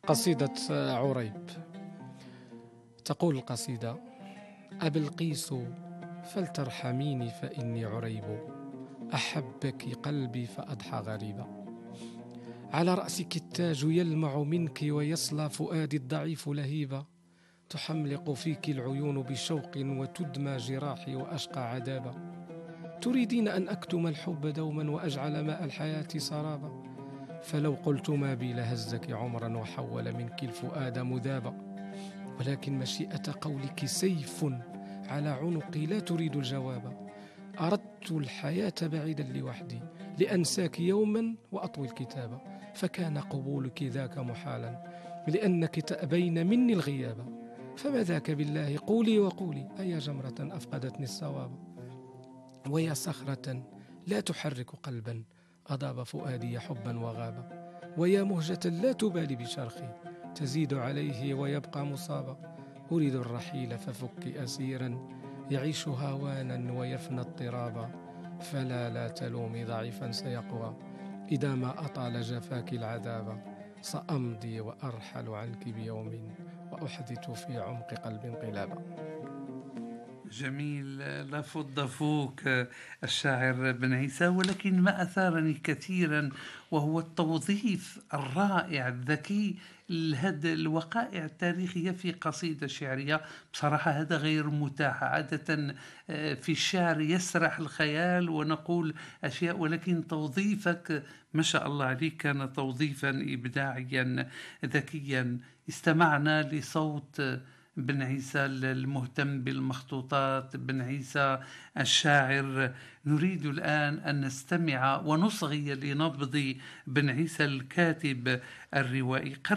قصيدة عريب. تقول القصيدة: أبلقيس فلترحميني فإني عريب، أحبك قلبي فأضحى غريبا. على رأسك التاج يلمع منك ويصلى فؤادي الضعيف لهيبا. تحملق فيك العيون بشوق وتدمى جراحي وأشقى عذابا. تريدين أن أكتم الحب دوما وأجعل ماء الحياة سرابا. فلو قلت ما بي لهزك عمرا وحول منك الفؤاد مذابا. ولكن مشيئة قولك سيف على عنقي لا تريد الجواب. أردت الحياة بعيدا لوحدي لأنساك يوما وأطوي الكتابة. فكان قبولك ذاك محالا لأنك تأبين مني الغيابة. فما ذاك بالله قولي وقولي أيا جمرة أفقدتني الصواب. ويا صخرة لا تحرك قلبا أضاب فؤادي حبا وغابا. ويا مهجة لا تبالي بشرخي تزيد عليه ويبقى مصابا. أريد الرحيل ففك أسيرا يعيش هوانا ويفنى اضطرابا. فلا لا تلومي ضعيفا سيقوى إذا ما أطال جفاك العذاب. سأمضي وأرحل عنك بيوم وأحدث في عمق قلب انقلابا. جميل، لا فض فوك الشاعر بن عيسى. ولكن ما أثارني كثيرا وهو التوظيف الرائع الذكي لهذه الوقائع التاريخية في قصيدة شعرية. بصراحة هذا غير متاح عادة. في الشعر يسرح الخيال ونقول أشياء، ولكن توظيفك ما شاء الله عليك كان توظيفا إبداعيا ذكيا. استمعنا لصوت بن عيسى المهتم بالمخطوطات، بن عيسى الشاعر. نريد الآن أن نستمع ونصغي لنبض بن عيسى الكاتب الروائي.